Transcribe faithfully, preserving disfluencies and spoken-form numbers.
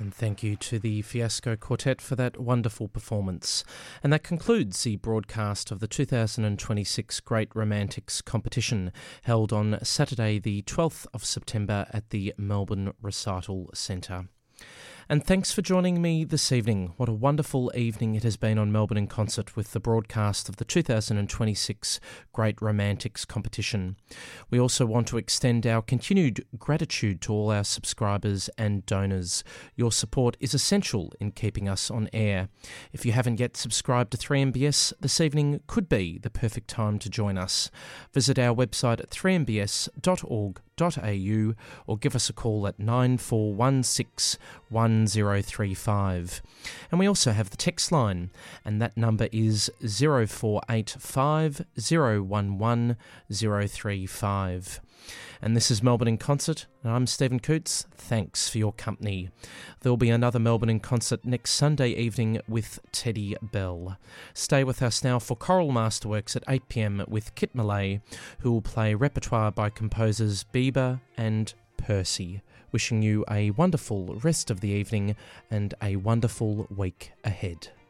And thank you to the Fiasco Quartet for that wonderful performance. And that concludes the broadcast of the two thousand twenty-six Great Romantics competition, held on Saturday the twelfth of September at the Melbourne Recital Centre. And thanks for joining me this evening. What a wonderful evening it has been on Melbourne in Concert with the broadcast of the two thousand twenty-six Great Romantics competition. We also want to extend our continued gratitude to all our subscribers and donors. Your support is essential in keeping us on air. If you haven't yet subscribed to three M B S, this evening could be the perfect time to join us. Visit our website at three m b s dot org dot a u or give us a call at nine four one six one zero three five. And we also have the text line, and that number is zero four eight five zero one one zero three five. And this is Melbourne in Concert, and I'm Stephen Coots. Thanks for your company. There'll be another Melbourne in Concert next Sunday evening with Teddy Bell. Stay with us now for Choral Masterworks at eight p m with Kit Malay, who will play repertoire by composers Bieber and Percy. Wishing you a wonderful rest of the evening and a wonderful week ahead.